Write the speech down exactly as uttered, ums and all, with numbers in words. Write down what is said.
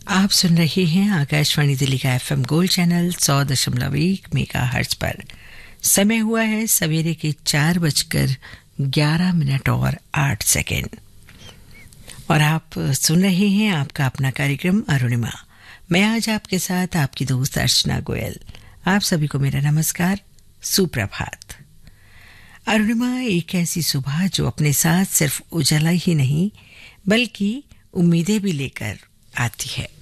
आप सुन रहे हैं आकाशवाणी दिल्ली का एफएम गोल्ड चैनल सौ दशमलव एक मेगा हर्ट्ज पर। समय हुआ है सवेरे के चार बजकर ग्यारह मिनट और आठ सेकेंड और आप सुन रहे हैं आपका अपना कार्यक्रम अरुणिमा। मैं आज आपके साथ आपकी दोस्त अर्चना गोयल। आप सभी को मेरा नमस्कार, सुप्रभात। अरुणिमा एक ऐसी सुबह जो अपने साथ सिर्फ उजाला ही नहीं बल्कि उम्मीदें भी लेकर आती है।